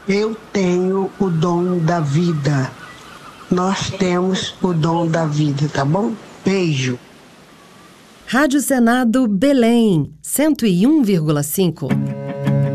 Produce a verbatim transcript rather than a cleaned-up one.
Eu tenho o dom da vida. Nós temos o dom da vida, tá bom? Beijo. Rádio Senado Belém, cento e um vírgula cinco.